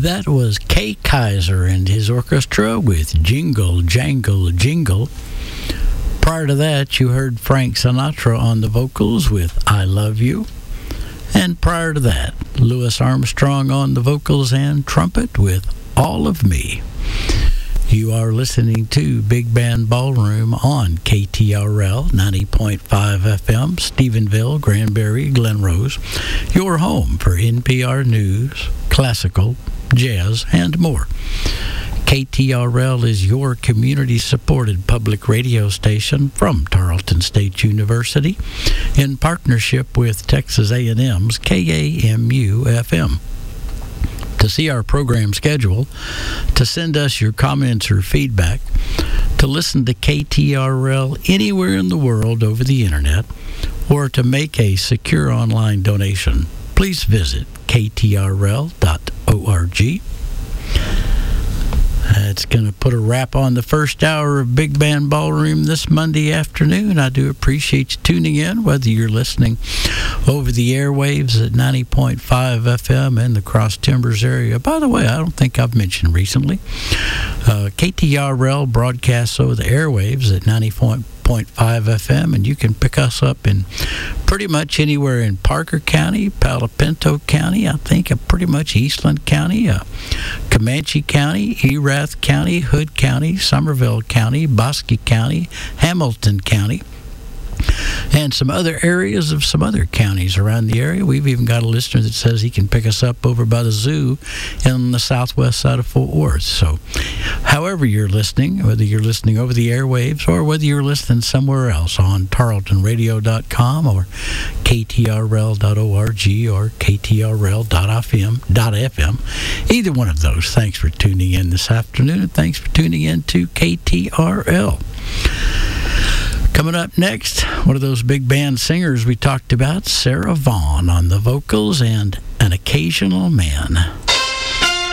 That was Kay Kaiser and his orchestra with Jingle, Jangle, Jingle. Prior to that, you heard Frank Sinatra on the vocals with I Love You. And prior to that, Louis Armstrong on the vocals and trumpet with All of Me. You are listening to Big Band Ballroom on KTRL 90.5 FM, Stephenville, Granbury, Glen Rose, your home for NPR News, classical, jazz, and more. KTRL is your community-supported public radio station from Tarleton State University in partnership with Texas A&M's KAMU-FM. To see our program schedule, to send us your comments or feedback, to listen to KTRL anywhere in the world over the internet, or to make a secure online donation, please visit ktrl.org. It's going to put a wrap on the first hour of Big Band Ballroom this Monday afternoon. I do appreciate you tuning in, whether you're listening over the airwaves at 90.5 FM in the Cross Timbers area. By the way, I don't think I've mentioned recently, KTRL broadcasts over the airwaves at 90.5 FM, and you can pick us up in pretty much anywhere in Parker County, Palo Pinto County, I think pretty much Eastland County, Comanche County, Erath County, Hood County, Somerville County, Bosque County, Hamilton County, and some other areas of some other counties around the area. We've even got a listener that says he can pick us up over by the zoo in the southwest side of Fort Worth. So however you're listening, whether you're listening over the airwaves or whether you're listening somewhere else on tarletonradio.com or ktrl.org or ktrl.fm, either one of those, thanks for tuning in this afternoon, and thanks for tuning in to KTRL. Coming up next, one of those big band singers we talked about, Sarah Vaughan on the vocals and An Occasional Man.